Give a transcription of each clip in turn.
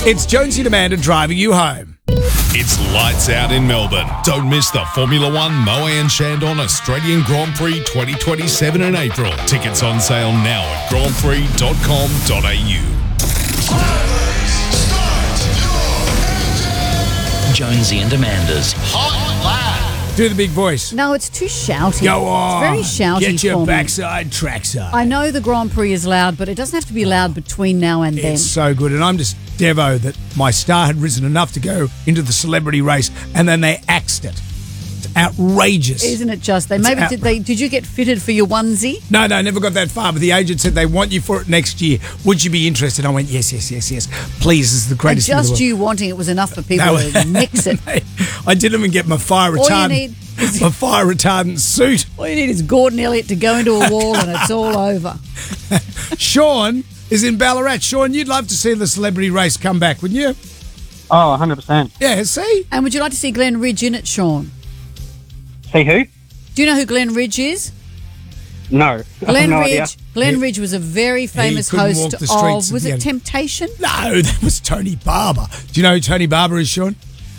It's Jonesy and Amanda driving you home. It's lights out in Melbourne. Don't miss the Formula One Moe and Chandon Australian Grand Prix 2027 in April. Tickets on sale now at grandprix.com.au. Jonesy and Amanda's Hot Lap. Do the big voice. No, it's too shouty. Go on. It's very shouty. Get your for me. backside trackside. I know the Grand Prix is loud, but it doesn't have to be loud between now and then. It's so good. And I'm just devo that my star had risen enough to go into the celebrity race and then they axed it. It's outrageous. Isn't it just? Did you get fitted for your onesie? No, never got that far. But the agent said they want you for it next year. Would you be interested? I went, yes. Please, this is the greatest thing in the world. Just you wanting it was enough for people to mix it. I didn't even get my fire retardant. My fire retardant suit. All you need is Gordon Elliott to go into a wall and it's all over. Sean is in Ballarat. Sean, you'd love to see the celebrity race come back, wouldn't you? Oh, 100%. Yeah, see? And would you like to see Glenn Ridge in it, Sean? See who? Do you know who Glenn Ridge is? No. Glenn idea. Ridge was a very famous couldn't walk host the streets of, was again. it Temptation? No, that was Tony Barber. Do you know who Tony Barber is, Sean?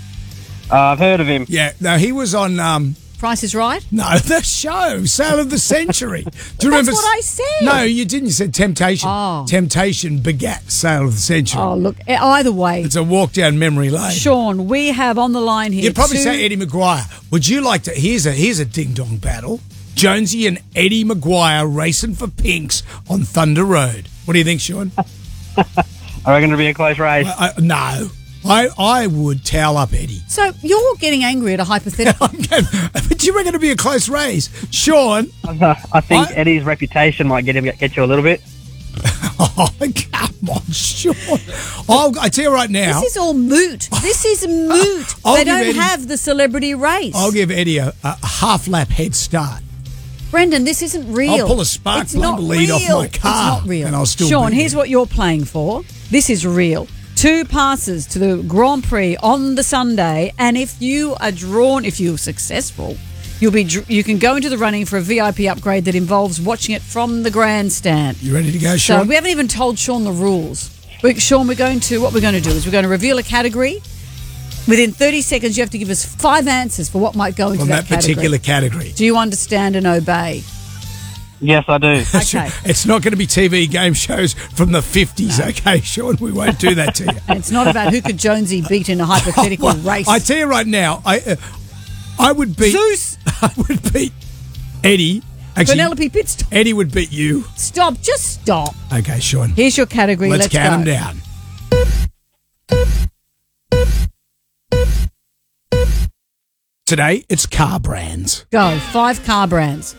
I've heard of him. Yeah, no, he was on... Price is Right? No, the show, Sale of the Century. Do you That's remember? what I said. No, you didn't. You said Temptation. Oh. Temptation begat Sale of the Century. Oh, look, either way. It's a walk down memory lane. Sean, we have on the line here. You'd probably say Eddie Maguire. Would you like to... Here's a ding-dong battle. Jonesy and Eddie Maguire racing for pinks on Thunder Road. What do you think, Sean? I reckon it'll be a close race. No. I would towel up Eddie. So you're getting angry at a hypothetical. But do you reckon it'll be a close race? Sean? I think Eddie's reputation might get you a little bit. Oh, come on, Sean. I tell you right now. This is all moot. This is moot. They don't have the celebrity race. I'll give Eddie a half-lap head start. Brendan, this isn't real. I'll pull a spark plug lead off my car. It's not real. And I'll still Sean, beat here's it. what you're playing for. This is real. 2 passes to the Grand Prix on the Sunday, and if you're successful, you can go into the running for a VIP upgrade that involves watching it from the grandstand. You ready to go, Sean? So we haven't even told Sean the rules. Sean, what we're going to do is we're going to reveal a category. Within 30 seconds, you have to give us 5 answers for what might go into that particular category. Do you understand and obey? Yes, I do. Okay. It's not going to be TV game shows from the 50s, okay, Sean? We won't do that to you. And it's not about who could Jonesy beat in a hypothetical race. I tell you right now, I would beat... Zeus! I would beat Eddie. Actually, Penelope Pitstop. Eddie would beat you. Stop. Just stop. Okay, Sean. Here's your category. Let's count go. them down. Today, it's car brands. Go. 5 car brands.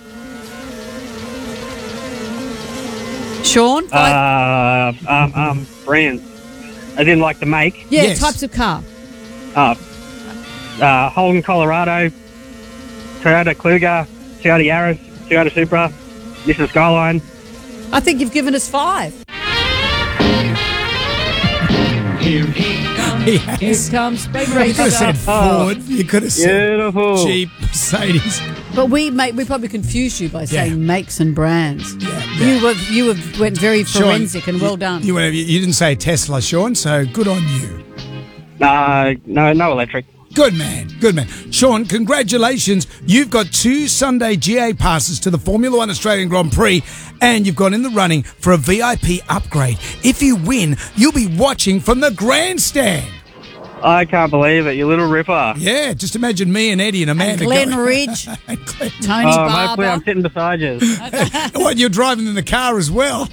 Sean? 5? Brands. I didn't like the make. Yeah, Yes. types of car. Holden, Colorado, Toyota Kluger, Toyota Yaris, Toyota Supra, Nissan Skyline. I think you've given us 5. He has. Here comes Big You could have said Racer. Ford. You could have said Beautiful. Jeep, Mercedes. But we probably confused you by saying makes and brands. Yeah. You went very Sean, forensic and well done. You didn't say Tesla, Sean, so good on you. No electric. Good man. Sean, congratulations. You've got 2 Sunday GA passes to the Formula One Australian Grand Prix, and you've gone in the running for a VIP upgrade. If you win, you'll be watching from the grandstand. I can't believe it, you little ripper. Yeah, just imagine me and Eddie and Amanda. Glenn going- Ridge, And Glenn- Tony Hopefully I'm Barber. sitting beside you. What, you're driving in the car as well.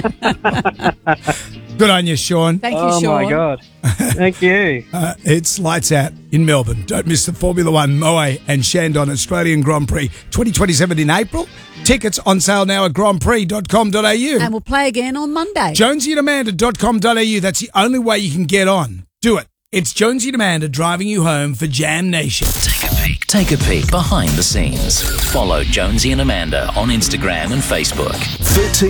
Good on you, Sean. Thank you, Oh Sean. my God. Thank you. It's lights out in Melbourne. Don't miss the Formula One Moe and Chandon Australian Grand Prix 2027 in April. Tickets on sale now at grandprix.com.au. And we'll play again on Monday. JonesyandAmanda.com.au. That's the only way you can get on. Do it. It's Jonesy and Amanda driving you home for Jam Nation. Take a peek behind the scenes. Follow Jonesy and Amanda on Instagram and Facebook. 13